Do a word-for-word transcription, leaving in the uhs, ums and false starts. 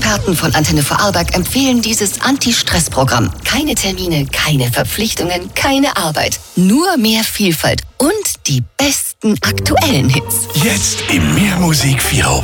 Experten von Antenne Vorarlberg empfehlen dieses Anti-Stress-Programm. Keine Termine, keine Verpflichtungen, keine Arbeit. Nur mehr Vielfalt und die besten aktuellen Hits. Jetzt im Mehrmusik vier